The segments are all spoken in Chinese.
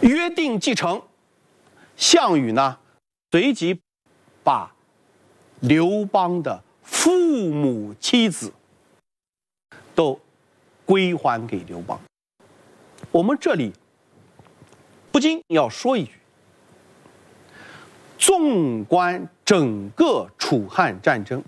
约定既成，项羽呢随即把刘邦的父母妻子都归还给刘邦。我们这里不禁要说一句，纵观整个楚汉战争，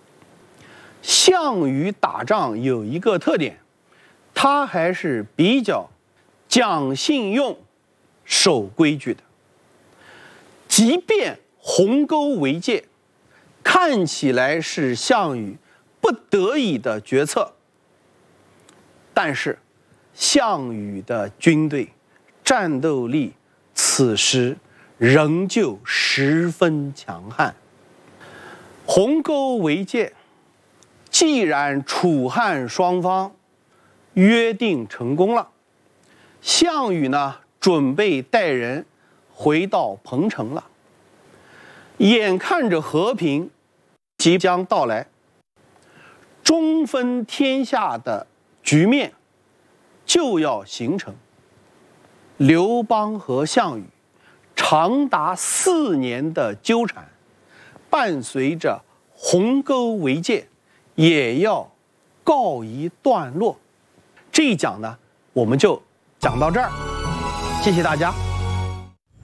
项羽打仗有一个特点，他还是比较讲信用、守规矩的。即便鸿沟为界，看起来是项羽不得已的决策，但是项羽的军队战斗力此时仍旧十分强悍。鸿沟为界，既然楚汉双方约定成功了，项羽呢准备带人回到彭城了。眼看着和平即将到来，中分天下的局面就要形成。刘邦和项羽长达4年的纠缠，伴随着鸿沟为界，也要告一段落。这一讲呢，我们就讲到这儿，谢谢大家。